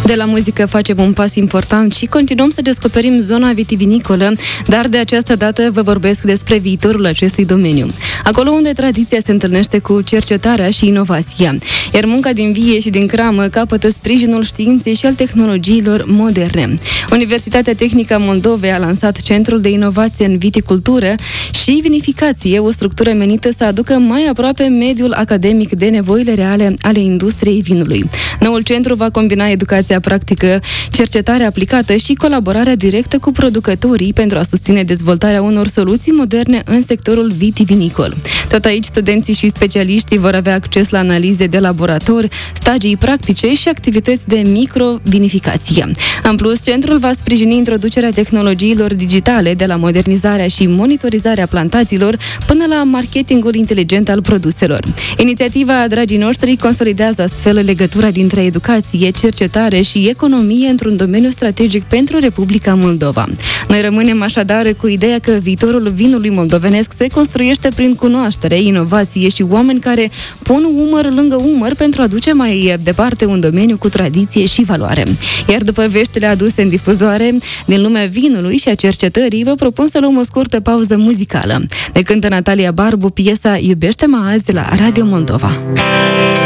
De la muzică facem un pas important și continuăm să descoperim zona vitivinicolă, dar de această dată vă vorbesc despre viitorul acestui domeniu. Acolo unde tradiția se întâlnește cu cercetarea și inovația, iar munca din vie și din cramă capătă sprijinul științei și al tehnologiilor moderne. Universitatea Tehnică a Moldovei a lansat Centrul de Inovație în Viticultură și Vinificație, o structură menită să aducă mai aproape mediul academic de nevoile reale ale industriei vinului. Noul centru va combina educația practică, cercetarea aplicată și colaborarea directă cu producătorii pentru a susține dezvoltarea unor soluții moderne în sectorul vitivinicol. Tot aici, studenții și specialiștii vor avea acces la analize de laborator, stagii practice și activități de microvinificație. În plus, centrul va sprijini introducerea tehnologiilor digitale, de la modernizarea și monitorizarea plantațiilor până la marketingul inteligent al produselor. Inițiativa, dragii noștri, consolidează astfel legătura dintre educație, cercetare și economie într-un domeniu strategic pentru Republica Moldova. Noi rămânem așadar cu ideea că viitorul vinului moldovenesc se construiește prin cunoaștere, inovație și oameni care pun umăr lângă umăr pentru a duce mai departe un domeniu cu tradiție și valoare. Iar după veștile aduse în difuzoare din lumea vinului și a cercetării, vă propun să luăm o scurtă pauză muzicală. Ne cântă Natalia Barbu piesa Iubește-mă azi la Radio Moldova.